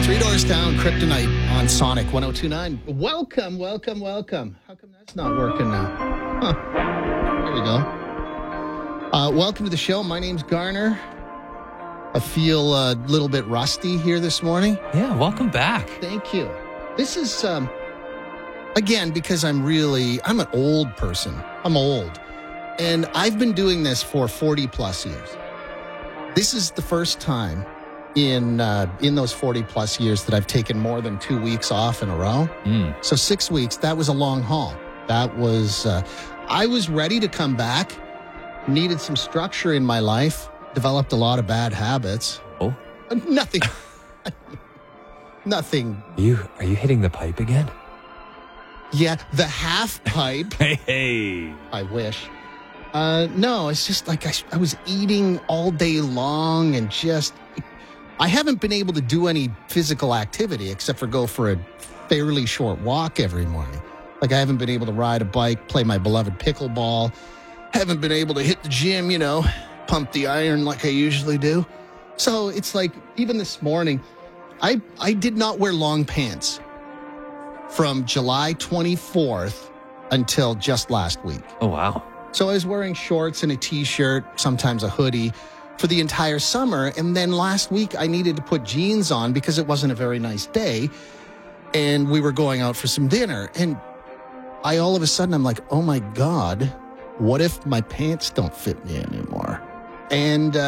Three Doors Down, Kryptonite on Sonic 102.9. Welcome. How come that's not working now? There we go. Welcome to the show. My name's Garner. I feel a little bit rusty here this morning. Yeah, welcome back. Thank you. This is, again, because I'm an old person. I'm old. And I've been doing this for 40 plus years. This is the first time in those 40 plus years that I've taken more than 2 weeks off in a row. So 6 weeks, that was a long haul. That was, I was ready to come back, needed some structure in my life, developed a lot of bad habits. Oh? Nothing. Nothing. Are you hitting the pipe again? Yeah, the half pipe. Hey. I wish. No, it's just like I was eating all day long and just... I haven't been able to do any physical activity except for go for a fairly short walk every morning. Like I haven't been able to ride a bike, play my beloved pickleball. Haven't been able to hit the gym, pump the iron like I usually do. So it's like even this morning, I did not wear long pants from July 24th until just last week. Oh, wow. So I was wearing shorts and a t-shirt, sometimes a hoodie, for the entire summer. And then last week I needed to put jeans on because it wasn't a very nice day. And we were going out for some dinner. And all of a sudden I'm like, oh my God, what if my pants don't fit me anymore? And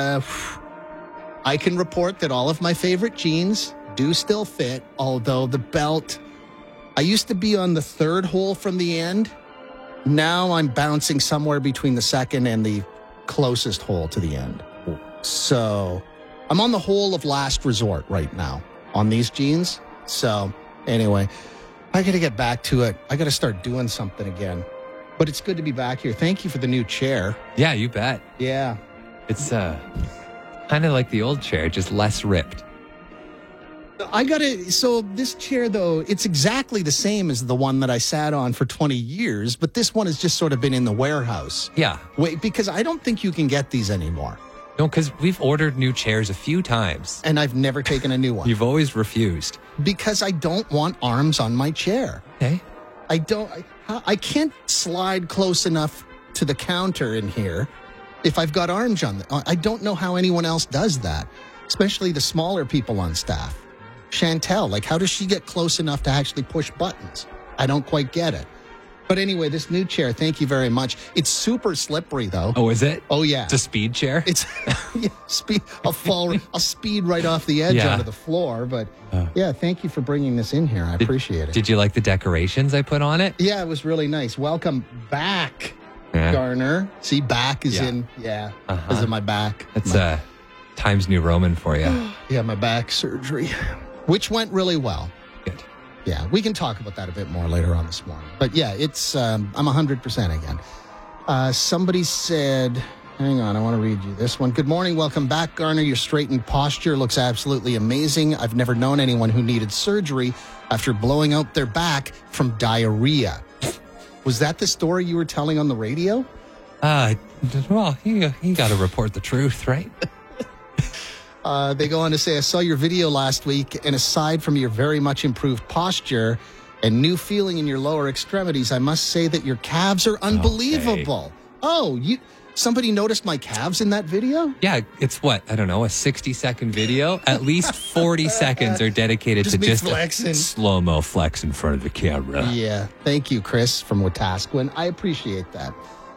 I can report that all of my favorite jeans do still fit, although the belt, I used to be on the third hole from the end. Now I'm bouncing somewhere between the second and the closest hole to the end. So I'm on the hole of last resort right now on these jeans. So anyway, I got to get back to it. I got to start doing something again. But it's good to be back here. Thank you for the new chair. Yeah, you bet. Yeah. It's kind of like the old chair, just less ripped. So this chair, though, it's exactly the same as the one that I sat on for 20 years, but this one has just sort of been in the warehouse. Yeah. Wait, because I don't think you can get these anymore. No, because we've ordered new chairs a few times. And I've never taken a new one. You've always refused. Because I don't want arms on my chair. Okay. I can't slide close enough to the counter in here if I've got arms on. I don't know how anyone else does that, especially the smaller people on staff. Chantel, how does she get close enough to actually push buttons? I don't quite get it. But anyway, this new chair, thank you very much. It's super slippery, though. Oh, is it? Oh, yeah. It's a speed chair? It's speed. I'll speed right off the edge onto the floor. But yeah, thank you for bringing this in here. I appreciate it. Did you like the decorations I put on it? Yeah, it was really nice. Welcome back, Garner. See, back is in, because of my back. That's Times New Roman for you. Yeah, my back surgery, which went really well. Good. Yeah, we can talk about that a bit more later on this morning. But yeah, it's I'm 100% again. Somebody said, hang on, I want to read you this one. Good morning, welcome back, Garner. Your straightened posture looks absolutely amazing. I've never known anyone who needed surgery after blowing out their back from diarrhea. Was that the story you were telling on the radio? Well, you got to report the truth, right? They go on to say, I saw your video last week, and aside from your very much improved posture and new feeling in your lower extremities, I must say that your calves are unbelievable. Okay. Oh, somebody noticed my calves in that video? Yeah, it's what? I don't know, a 60-second video? At least 40 seconds are dedicated to just a slow-mo flex in front of the camera. Yeah, thank you, Chris from Wetaskiwin. I appreciate that.